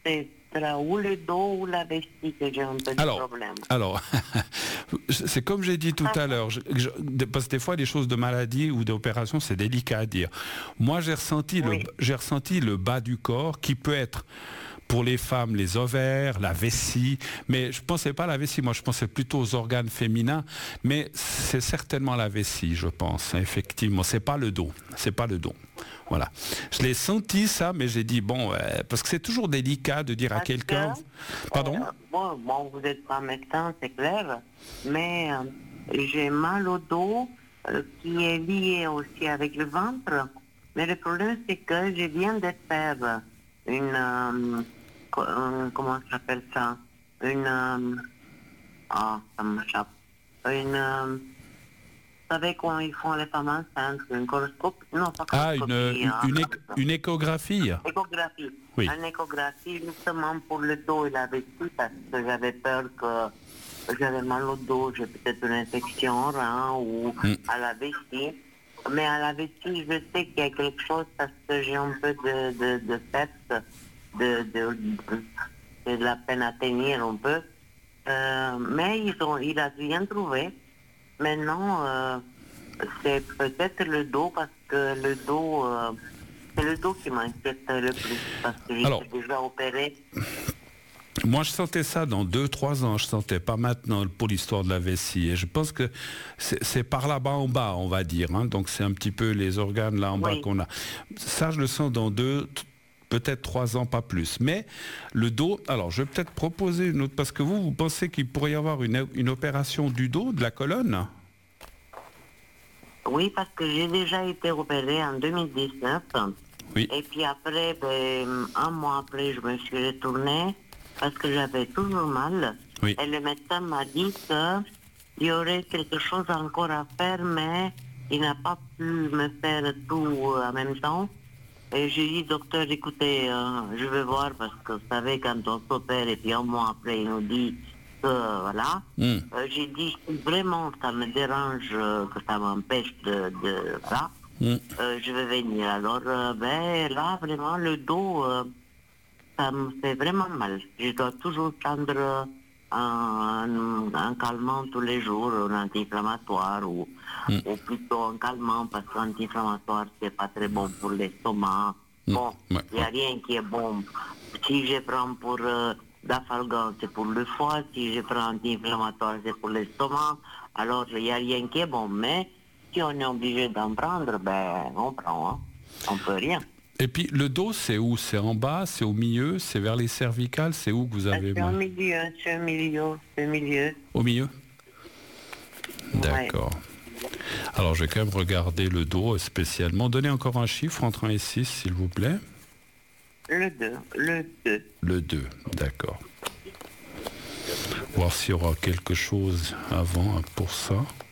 c'est ou le dos ou la vessie que j'ai un peu de problème. Alors, c'est comme j'ai dit tout à l'heure, parce que des fois, les choses de maladie ou d'opération, c'est délicat à dire. Moi, j'ai ressenti le bas du corps qui peut être, pour les femmes, les ovaires, la vessie, mais je ne pensais pas à la vessie, moi je pensais plutôt aux organes féminins, mais c'est certainement la vessie, je pense, effectivement, c'est pas le dos. Voilà. Je l'ai senti ça, mais j'ai dit, bon, parce que c'est toujours délicat de dire à quelqu'un... Pardon bon, vous n'êtes pas médecin, c'est clair, mais j'ai mal au dos qui est lié aussi avec le ventre, mais le problème c'est que je viens de faire une... comment ça s'appelle ça? Ça m'échappe. Vous savez quand ils font les femmes enceintes, une horoscope? Non, pas une échographie. Échographie. Oui. Une échographie justement pour le dos et la vessie, parce que j'avais peur que j'avais mal au dos, j'ai peut-être une infection au rein ou à la vessie. Mais à la vessie, je sais qu'il y a quelque chose parce que j'ai un peu de peps, de la peine à tenir un peu. Mais il a rien trouvé. Maintenant, c'est peut-être le dos parce que le dos, c'est le dos qui m'inquiète le plus parce que j'ai déjà opéré. Moi, je sentais ça dans 2-3 ans, je sentais pas maintenant pour l'histoire de la vessie. Et je pense que c'est par là-bas en bas, on va dire. Hein. Donc, c'est un petit peu les organes là en bas qu'on a. Ça, je le sens dans peut-être 3 ans, pas plus. Mais le dos, alors je vais peut-être proposer une autre, parce que vous pensez qu'il pourrait y avoir une opération du dos, de la colonne? Oui, parce que j'ai déjà été opérée en 2019. Oui. Et puis après, un mois après, je me suis retournée parce que j'avais toujours mal. Oui. Et le médecin m'a dit qu'il y aurait quelque chose encore à faire, mais il n'a pas pu me faire tout en même temps. Et j'ai dit, docteur, écoutez, je vais voir parce que vous savez, quand on s'opère et puis un mois après, il nous dit que voilà. J'ai dit, si vraiment ça me dérange, que ça m'empêche voilà, je vais venir. Alors, là, vraiment, le dos, ça me fait vraiment mal. Je dois toujours prendre un calmant tous les jours, un anti-inflammatoire ou plutôt un calmant parce qu'anti-inflammatoire c'est pas très bon pour l'estomac. Bon, il n'y a rien qui est bon. Si je prends pour d'Afalgan, c'est pour le foie. Si je prends anti-inflammatoire, c'est pour l'estomac. Alors, il n'y a rien qui est bon. Mais si on est obligé d'en prendre, on prend. Hein. On peut rien. Et puis, le dos, c'est où? C'est en bas? C'est au milieu? C'est vers les cervicales? C'est où que vous avez mal? C'est au milieu. Au milieu? D'accord. Alors, je vais quand même regarder le dos spécialement. Donnez encore un chiffre entre 1 et 6, s'il vous plaît. Le 2. Le 2, d'accord. Voir s'il y aura quelque chose avant pour ça.